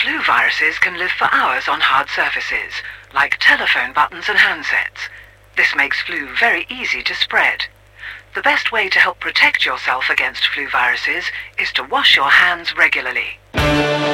Flu viruses can live for hours on hard surfaces, like telephone buttons and handsets. This makes flu very easy to spread. The best way to help protect yourself against flu viruses is to wash your hands regularly.